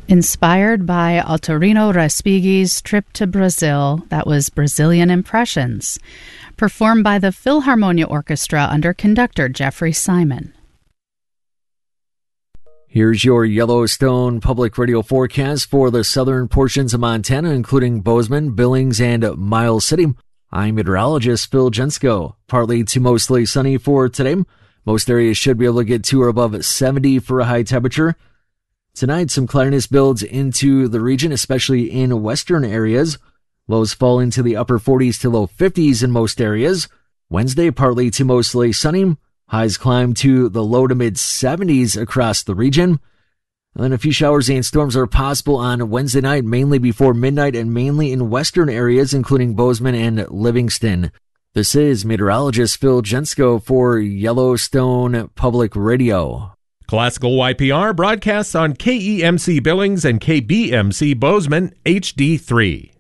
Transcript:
Inspired by Autorino Respighi's trip to Brazil, that was Brazilian Impressions, performed by the Philharmonia Orchestra under conductor Jeffrey Simon. Here's your Yellowstone Public Radio forecast for the southern portions of Montana, including Bozeman, Billings, and Miles City. I'm meteorologist Phil Jensko. Partly to mostly sunny for today. Most areas should be able to get to or above 70 for a high temperature. Tonight, some cloudiness builds into the region, especially in western areas. Lows fall into the upper 40s to low 50s in most areas. Wednesday, partly to mostly sunny. Highs climb to the low to mid 70s across the region. And then a few showers and storms are possible on Wednesday night, mainly before midnight and mainly in western areas, including Bozeman and Livingston. This is meteorologist Phil Jensko for Yellowstone Public Radio. Classical YPR broadcasts on KEMC Billings and KBMC Bozeman HD3.